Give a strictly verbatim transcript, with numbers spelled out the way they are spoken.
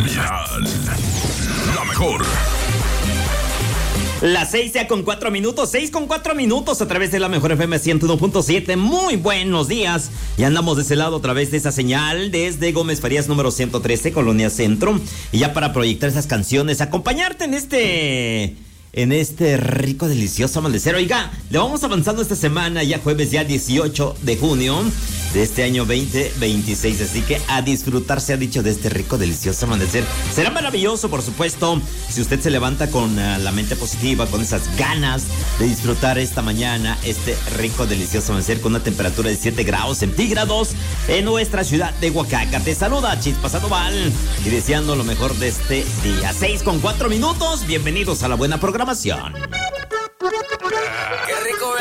Señal. La mejor. Las seis ya con cuatro minutos, seis con cuatro minutos a través de la mejor F M ciento uno punto siete. Muy buenos días. Y andamos de ese lado a través de esa señal desde Gómez Farías número ciento trece, Colonia Centro. Y ya para proyectar esas canciones, acompañarte en este... En este rico, delicioso amanecer. Oiga, le vamos avanzando esta semana, ya jueves, ya dieciocho de junio de este año veinte veintiséis. Así que a disfrutar, se ha dicho, de este rico, delicioso amanecer. Será maravilloso, por supuesto, si usted se levanta con uh, la mente positiva, con esas ganas de disfrutar esta mañana, este rico, delicioso amanecer con una temperatura de siete grados centígrados en nuestra ciudad de Oaxaca. Te saluda Chispa Sandoval y deseando lo mejor de este día. seis con cuatro minutos, bienvenidos a la buena programación. Qué rico,